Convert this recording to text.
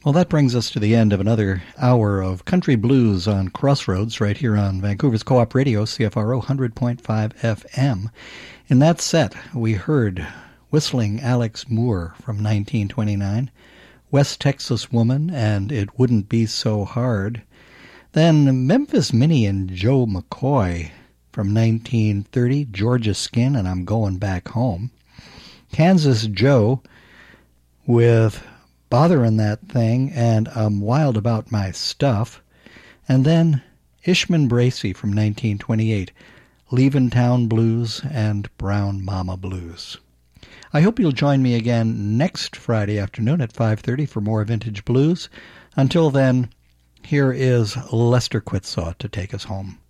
Well, that brings us to the end of another hour of country blues on Crossroads right here on Vancouver's Co-op Radio, CFRO 100.5 FM. In that set, we heard Whistling Alex Moore from 1929, West Texas Woman and It Wouldn't Be So Hard, then Memphis Minnie and Joe McCoy from 1930, Georgia Skin and I'm Going Back Home, Kansas Joe with Botherin' That Thing and I'm Wild About My Stuff, and then Ishman Bracey from 1928, Leavin' Town Blues and Brown Mama Blues. I hope you'll join me again next Friday afternoon at 5:30 for more Vintage Blues. Until then, here is Lester Quitsaw to take us home.